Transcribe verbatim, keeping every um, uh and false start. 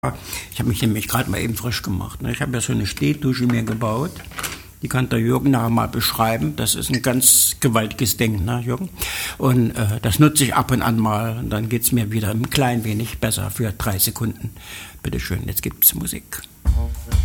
Ich habe mich nämlich gerade mal eben frisch gemacht. Ne? Ich habe ja so eine Stehdusche mir gebaut. Die kann der Jürgen nachher mal beschreiben. Das ist ein ganz gewaltiges Ding, ne, Jürgen? Und äh, das nutze ich ab und an mal. Und dann geht es mir wieder ein klein wenig besser für drei Sekunden. Bitte schön, jetzt gibt's Musik.